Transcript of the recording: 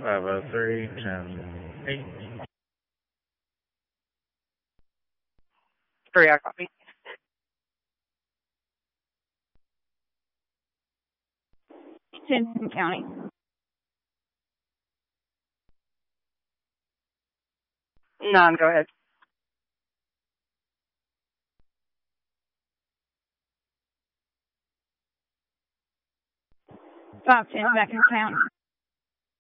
503, 10, 8. 3, I copy. Jensen County. None, go ahead. 510, Macon County.